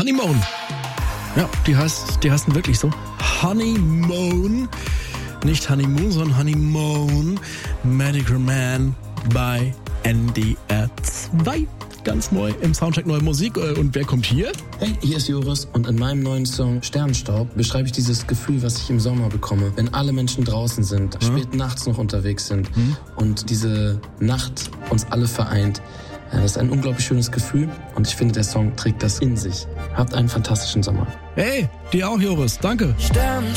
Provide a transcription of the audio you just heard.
Honeymoon. Ja, die heißen wirklich so. Honeymoon. Nicht Honeymoon, sondern Honeymoon. Medical Man bei NDR 2. Ganz neu im Soundcheck Neue Musik. Und wer kommt hier? Hey, hier ist Joris und in meinem neuen Song Sternstaub beschreibe ich dieses Gefühl, was ich im Sommer bekomme, wenn alle Menschen draußen sind, spät nachts noch unterwegs sind und diese Nacht uns alle vereint. Das ist ein unglaublich schönes Gefühl und ich finde, der Song trägt das in sich. Habt einen fantastischen Sommer. Hey, dir auch, Joris. Danke.